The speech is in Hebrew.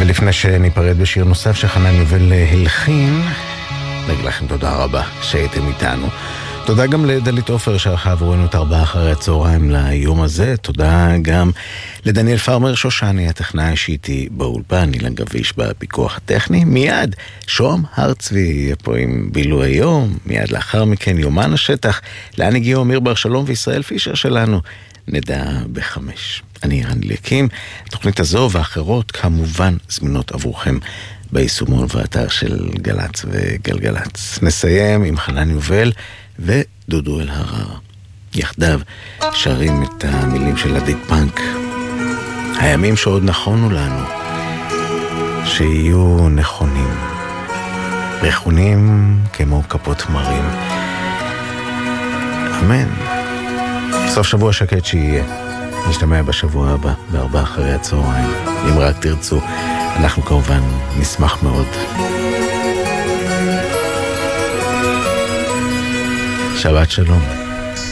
ולפני שניפרד בשיר נוסף שחנן יובל הלחין, נגיד לכם תודה רבה שהייתם איתנו. תודה גם לדלית עופר שערכה עבורנו את 4 אחרי הצהריים ליום הזה. תודה גם לדניאל פרמר שושני, הטכנאי שאיתי באולפן, אילן גביש בפיקוח הטכני. מיד שום הר צבי יהיה פה עם בילו היום, מיד לאחר מכן יומן השטח, לאן הגיעו אמיר בר שלום וישראל פישר שלנו, נדע ב5. אני רן ליקים. התוכנית הזו ואחרות כמובן זמינות עבורכם ביישומון ובאתר של גלץ וגלגלץ. נסיים עם חנן יובל ודודו אלהרר. יחדיו שרים את המילים של עדית פאנק. הימים שעוד נכונו לנו שיהיו נכונים, רכונים כמו כפות מרים. אמן. סוף שבוע שקט שיהיה. נשתמע בשבוע הבא ב4 אחרי הצהריים, אם רק תרצו. אנחנו כמובן נשמח מאוד. שבת שלום.